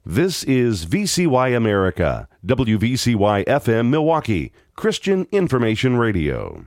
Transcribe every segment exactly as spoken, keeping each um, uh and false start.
This is V C Y America, W V C Y F M Milwaukee, Christian Information Radio.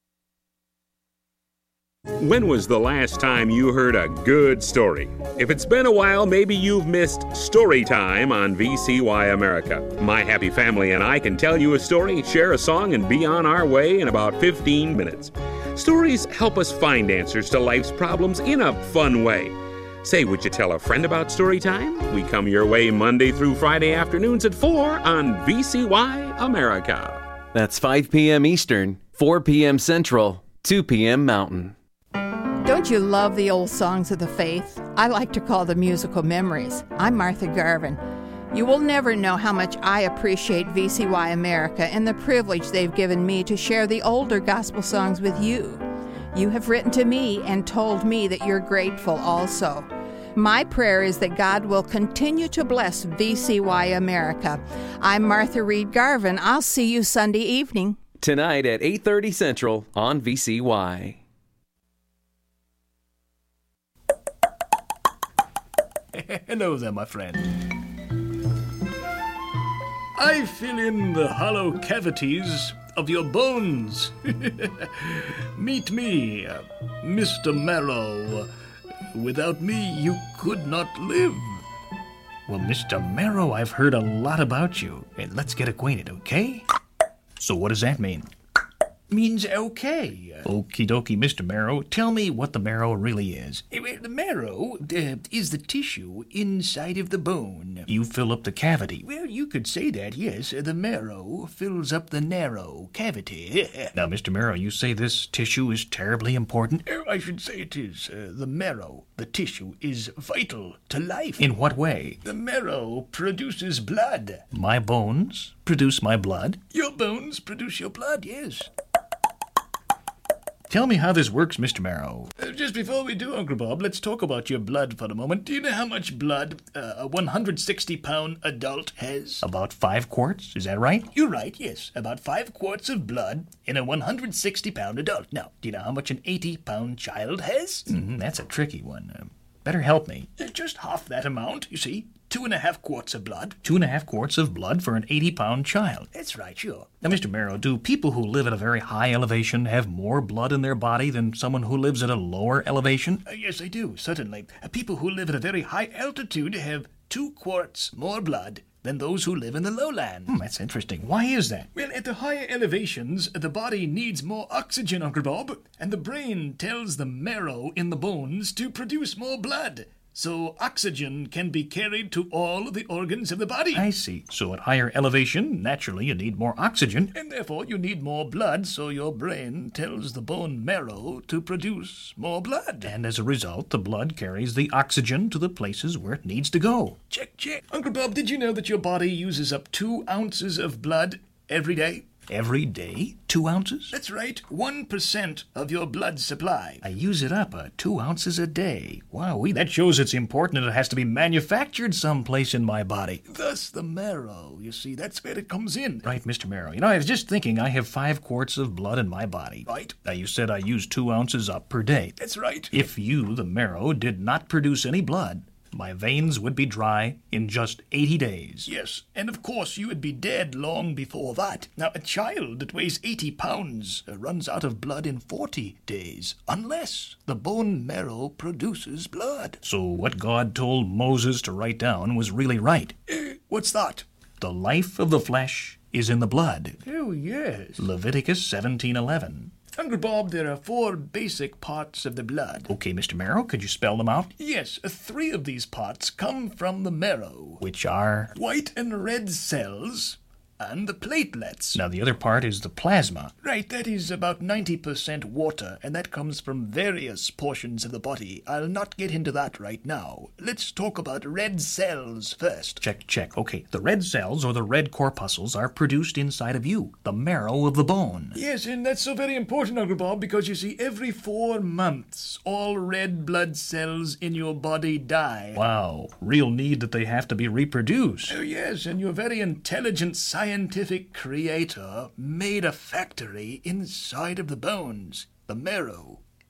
When was the last time you heard a good story? If it's been a while, maybe you've missed Story Time on V C Y America. My happy family and I can tell you a story, share a song, and be on our way in about fifteen minutes. Stories help us find answers to life's problems in a fun way. Say, would you tell a friend about Story Time? We come your way Monday through Friday afternoons at four on V C Y America. That's five p.m. Eastern, four p.m. Central, two p.m. Mountain. Don't you love the old songs of the faith? I like to call them musical memories. I'm Martha Garvin. You will never know how much I appreciate V C Y America and the privilege they've given me to share the older gospel songs with you. You have written to me and told me that you're grateful also. My prayer is that God will continue to bless V C Y America. I'm Martha Reed Garvin. I'll see you Sunday evening. Tonight at eight thirty Central on V C Y. Hello there, my friend. I fill in the hollow cavities of your bones. Meet me, uh, Mister Marrow. Without me, you could not live. Well, Mister Marrow, I've heard a lot about you. Hey, let's get acquainted, okay? So what does that mean? Means okay. Okie dokie, Mister Marrow. Tell me what the marrow really is. The marrow uh, is the tissue inside of the bone. You fill up the cavity. Well, you could say that, yes. The marrow fills up the narrow cavity. Now, Mister Marrow, you say this tissue is terribly important? I should say it is. Uh, the marrow, the tissue, is vital to life. In what way? The marrow produces blood. My bones produce my blood? Your bones produce your blood, yes. Tell me how this works, Mister Marrow. Uh, just before we do, Uncle Bob, let's talk about your blood for a moment. Do you know how much blood uh, a one hundred sixty pound adult has? About five quarts, is that right? You're right, yes. About five quarts of blood in a one hundred sixty pound adult. Now, do you know how much an eighty pound child has? Mm-hmm, that's a tricky one. Uh, better help me. Uh, just half that amount, you see. Two and a half quarts of blood. Two and a half quarts of blood for an eighty pound child. That's right, sure. Now, Mister Marrow, do people who live at a very high elevation have more blood in their body than someone who lives at a lower elevation? Uh, yes, they do, certainly. Uh, people who live at a very high altitude have two quarts more blood than those who live in the lowland. Hmm, that's interesting. Why is that? Well, at the higher elevations, the body needs more oxygen, Uncle Bob, and the brain tells the marrow in the bones to produce more blood. So oxygen can be carried to all the organs of the body. I see. So at higher elevation, naturally you need more oxygen, and therefore you need more blood, so your brain tells the bone marrow to produce more blood. And as a result, the blood carries the oxygen to the places where it needs to go. Check, check. Uncle Bob, did you know that your body uses up two ounces of blood every day? Every day? Two ounces? That's right. One percent of your blood supply. I use it up, uh, two ounces a day. Wow, that shows it's important and it has to be manufactured someplace in my body. Thus the marrow, you see, that's where it comes in. Right, Mister Marrow. You know, I was just thinking I have five quarts of blood in my body. Right. Now, you said I use two ounces up per day. That's right. If you, the marrow, did not produce any blood, my veins would be dry in just eighty days. Yes, and of course you would be dead long before that. Now, a child that weighs eighty pounds uh, runs out of blood in forty days, unless the bone marrow produces blood. So what God told Moses to write down was really right. Uh, what's that? The life of the flesh is in the blood. Oh, yes. Leviticus seventeen eleven. Uncle Bob, there are four basic parts of the blood. Okay, Mister Marrow, could you spell them out? Yes, uh, three of these parts come from the marrow. Which are? White and red cells and the platelets. Now, the other part is the plasma. Right, that is about ninety percent water, and that comes from various portions of the body. I'll not get into that right now. Let's talk about red cells first. Check, check. Okay, the red cells, or the red corpuscles, are produced inside of you, the marrow of the bone. Yes, and that's so very important, Uncle Bob, because you see, every four months, all red blood cells in your body die. Wow, real need that they have to be reproduced. Oh, yes, and your very intelligent science scientific creator made a factory inside of the bones, the marrow,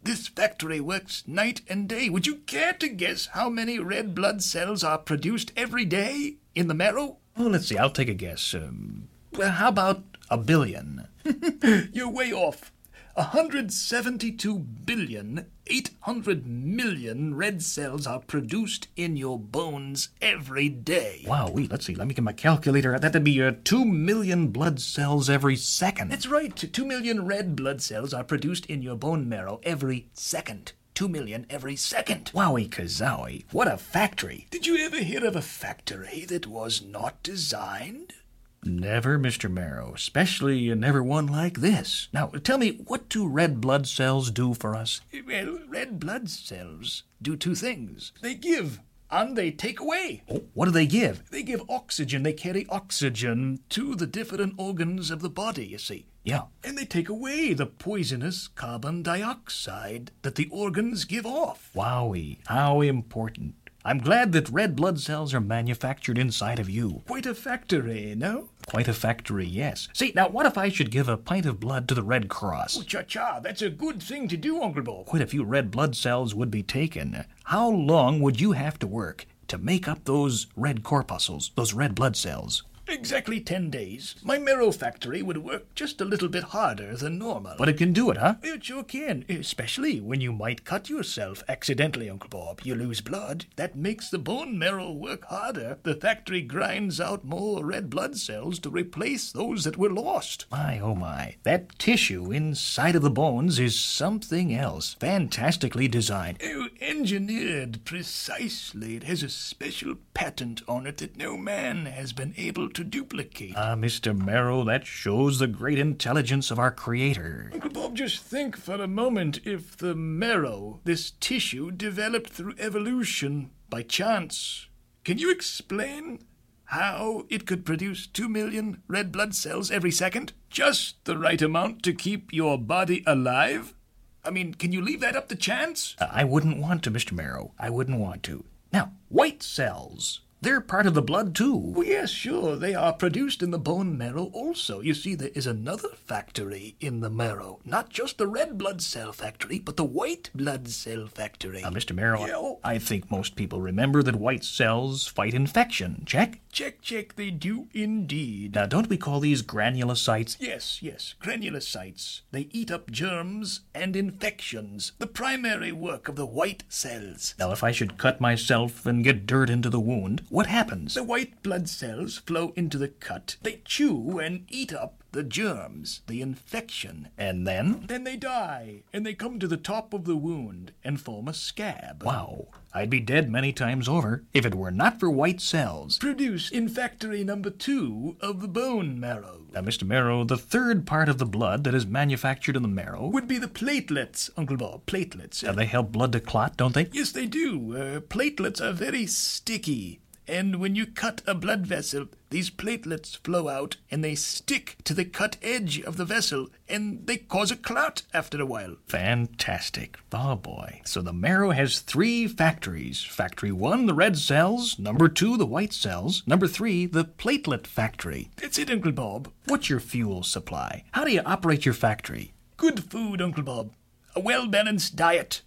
This factory works night and day. Would you care to guess how many red blood cells are produced every day in the marrow? Oh, let's see. I'll take a guess. Um, well, how about a billion? You're way off. one hundred seventy-two billion, eight hundred million red cells are produced in your bones every day. Wow, wait, let's see. Let me get my calculator. That'd be uh, two million blood cells every second. That's right. two million red blood cells are produced in your bone marrow every second. Two million every second. Wowie kazowie, what a factory. Did you ever hear of a factory that was not designed? Never, Mister Marrow, especially never one like this. Now, tell me, what do red blood cells do for us? Well, red blood cells do two things. They give and they take away. Oh, what do they give? They give oxygen. They carry oxygen to the different organs of the body, you see. Yeah. And they take away the poisonous carbon dioxide that the organs give off. Wowie, how important. I'm glad that red blood cells are manufactured inside of you. Quite a factory, no? Quite a factory, yes. See, now what if I should give a pint of blood to the Red Cross? Oh, cha-cha, that's a good thing to do, Uncle Bob. Quite a few red blood cells would be taken. How long would you have to work to make up those red corpuscles, those red blood cells? Exactly ten days. My marrow factory would work just a little bit harder than normal. But it can do it, huh? It sure can, especially when you might cut yourself accidentally, Uncle Bob. You lose blood. That makes the bone marrow work harder. The factory grinds out more red blood cells to replace those that were lost. My, oh my. That tissue inside of the bones is something else. Fantastically designed. Oh, engineered precisely. It has a special patent on it that no man has been able to to duplicate. Ah, Mister Marrow, that shows the great intelligence of our Creator. Uncle Bob, just think for a moment if the marrow, this tissue, developed through evolution by chance. Can you explain how it could produce two million red blood cells every second? Just the right amount to keep your body alive? I mean, can you leave that up to chance? Uh, I wouldn't want to, Mister Marrow. I wouldn't want to. Now, white cells. They're part of the blood, too. Oh, yes, sure. They are produced in the bone marrow also. You see, there is another factory in the marrow. Not just the red blood cell factory, but the white blood cell factory. Uh, Mister Marrow, yeah, oh. I think most people remember that white cells fight infection. Check? Check, check. They do indeed. Now, don't we call these granulocytes? Yes, yes, granulocytes. They eat up germs and infections. The primary work of the white cells. Now, if I should cut myself and get dirt into the wound, what happens? The white blood cells flow into the cut. They chew and eat up the germs, the infection. And then? Then they die, and they come to the top of the wound and form a scab. Wow. I'd be dead many times over if it were not for white cells. Produced in factory number two of the bone marrow. Now, Mister Marrow, the third part of the blood that is manufactured in the marrow would be the platelets, Uncle Bob. Platelets. Now, they help blood to clot, don't they? Yes, they do. Uh, platelets are very sticky. And when you cut a blood vessel, these platelets flow out and they stick to the cut edge of the vessel and they cause a clot after a while. Fantastic. Oh boy. So the marrow has three factories. Factory one, the red cells. Number two, the white cells. Number three, the platelet factory. That's it, Uncle Bob. What's your fuel supply? How do you operate your factory? Good food, Uncle Bob. A well-balanced diet.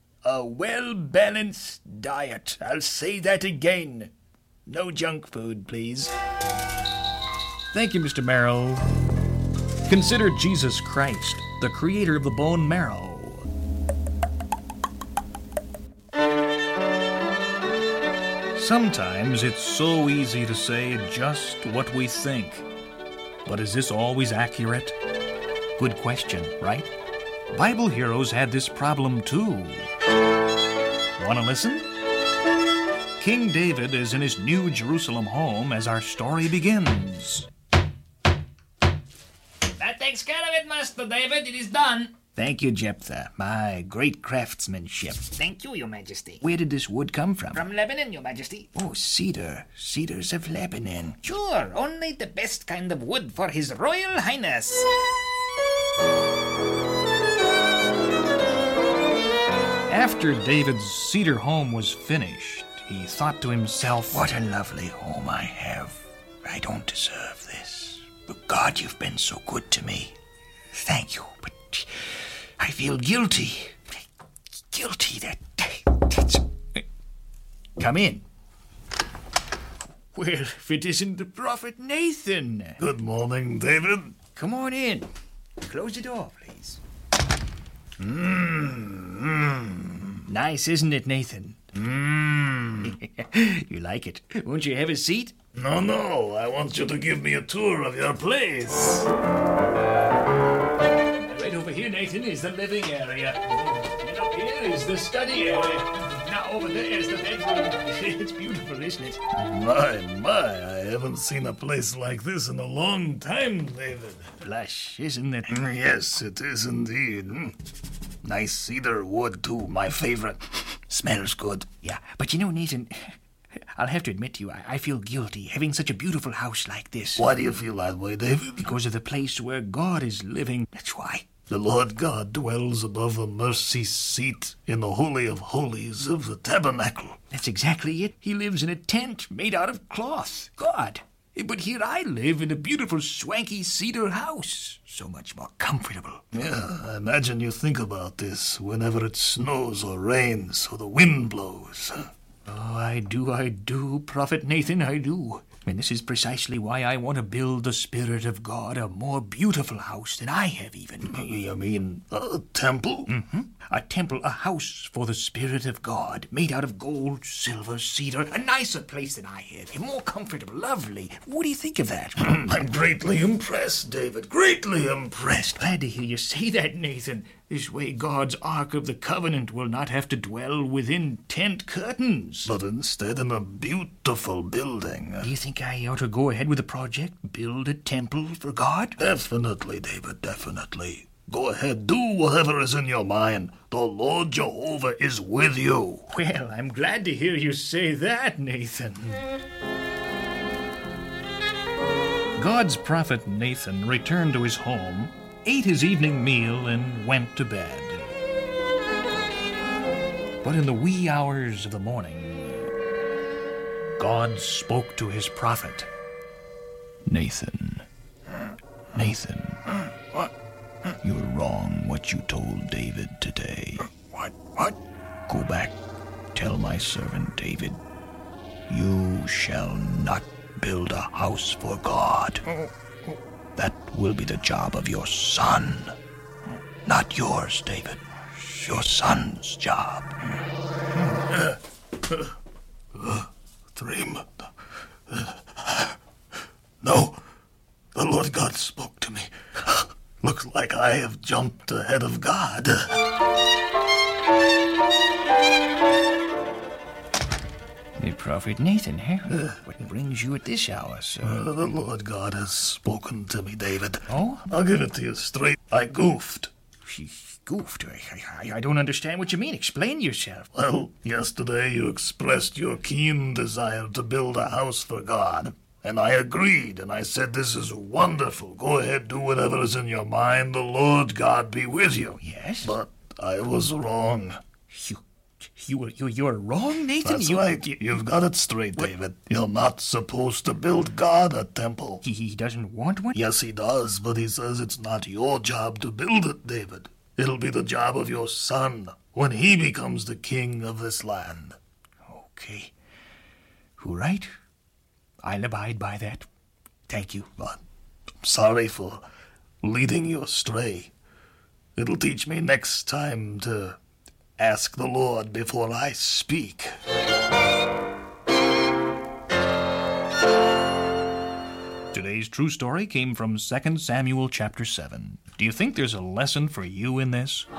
A well-balanced diet. I'll say that again. No junk food, please. Thank you, Mister Marrow. Consider Jesus Christ, the creator of the bone marrow. Sometimes it's so easy to say just what we think. But is this always accurate? Good question, right? Bible heroes had this problem too. Want to listen? King David is in his New Jerusalem home as our story begins. That takes care of it, Master David. It is done. Thank you, Jephthah. My great craftsmanship. Thank you, Your Majesty. Where did this wood come from? From Lebanon, Your Majesty. Oh, cedar. Cedars of Lebanon. Sure, only the best kind of wood for His Royal Highness. After David's cedar home was finished, he thought to himself, what a lovely home I have. I don't deserve this. But God, you've been so good to me. Thank you, but I feel guilty. guilty. That, that's... Come in. Well, if it isn't the prophet Nathan. Good morning, David. Come on in. Close the door, please. Mmm. Nice, isn't it, Nathan? Mmm. You like it. Won't you have a seat? No, no. I want you to give me a tour of your place. Right over here, Nathan, is the living area. And up here is the study area. Now over there is the bedroom. It's beautiful, isn't it? My, my. I haven't seen a place like this in a long time, David. Plush, isn't it? Yes, it is indeed. Nice cedar wood, too. My favorite. Smells good. Yeah, but you know, Nathan, I'll have to admit to you, I, I feel guilty having such a beautiful house like this. Why do you feel that way, David? Because of the place where God is living. That's why. The Lord God dwells above the mercy seat in the Holy of Holies of the tabernacle. That's exactly it. He lives in a tent made out of cloth. God. But here I live in a beautiful, swanky cedar house. So much more comfortable. Yeah, I imagine you think about this whenever it snows or rains or the wind blows. Oh, I do, I do, Prophet Nathan, I do. And this is precisely why I want to build the Spirit of God a more beautiful house than I have even. You mean a temple? Mm-hmm. A temple, a house for the Spirit of God, made out of gold, silver, cedar, a nicer place than I have, more comfortable, lovely. What do you think of that? I'm greatly impressed, David, greatly impressed. Glad to hear you say that, Nathan. This way God's Ark of the Covenant will not have to dwell within tent curtains. But instead in a beautiful building. Do you think I ought to go ahead with the project? Build a temple for God? Definitely, David, definitely. Go ahead, do whatever is in your mind. The Lord Jehovah is with you. Well, I'm glad to hear you say that, Nathan. God's prophet Nathan returned to his home, ate his evening meal, and went to bed. But in the wee hours of the morning, God spoke to his prophet. Nathan, Nathan, What? you're wrong what you told David today. What? What? Go back, tell my servant David, you shall not build a house for God. That will be the job of your son. Not yours, David. Your son's job. Dream. No. The Lord God spoke to me. Looks like I have jumped ahead of God. The prophet Nathan, huh? What brings you at this hour, sir? Uh, the Lord God has spoken to me, David. Oh? I'll give it to you straight. I goofed. She goofed. I, I, I don't understand what you mean. Explain yourself. Well, yesterday you expressed your keen desire to build a house for God. And I agreed, and I said, this is wonderful. Go ahead, do whatever is in your mind. The Lord God be with you. Yes? But I was wrong. You, you were, you, you're wrong, Nathan? That's you, right. You, You've got it straight, David. You're not supposed to build God a temple. he, he doesn't want one? Yes, he does, but he says it's not your job to build it, David. It'll be the job of your son when he becomes the king of this land. Okay. All right. I'll abide by that. Thank you. But I'm sorry for leading you astray. It'll teach me next time to ask the Lord before I speak. Today's true story came from Second Samuel chapter seven. Do you think there's a lesson for you in this?